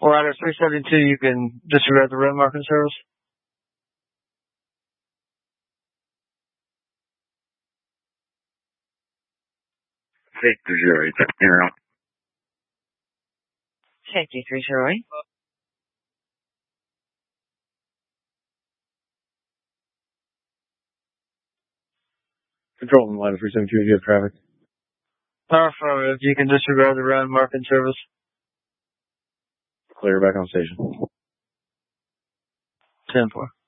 Or out of 372, you can disregard the red marking service. Victor 08, you're out. Safety 308. Control on the line of 372, you have traffic. Affirmative, you can disregard the red marking service. Clear, back on station. 10-4.